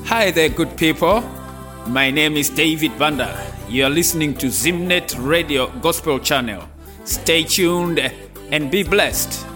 Hi there, good people. My name is David Banda. You are listening to Zimnet Radio Gospel Channel. Stay tuned and be blessed.